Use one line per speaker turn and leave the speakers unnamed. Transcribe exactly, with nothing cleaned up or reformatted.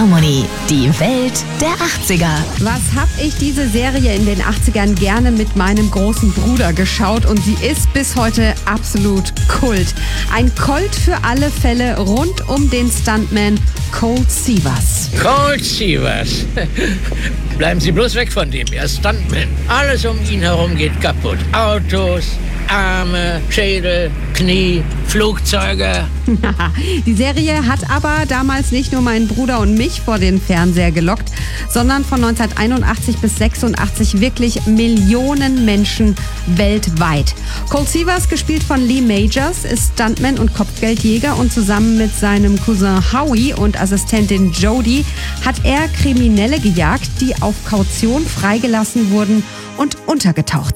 Harmony, die Welt der achtziger.
Was hab ich diese Serie in den achtzigern gerne mit meinem großen Bruder geschaut und sie ist bis heute absolut Kult. Ein Colt für alle Fälle rund um den Stuntman Colt Sievers.
Colt Sievers. Bleiben Sie bloß weg von dem, er ist Stuntman. Alles um ihn herum geht kaputt. Autos, Arme, Schädel, Knie, Flugzeuge.
Die Serie hat aber damals nicht nur meinen Bruder und mich vor den Fernseher gelockt, sondern von neunzehnhunderteinundachtzig bis sechsundachtzig wirklich Millionen Menschen weltweit. Colt Sievers, gespielt von Lee Majors, ist Stuntman und Kopfgeldjäger und zusammen mit seinem Cousin Howie und Assistentin Jodie hat er Kriminelle gejagt, die auf Kaution freigelassen wurden und untergetaucht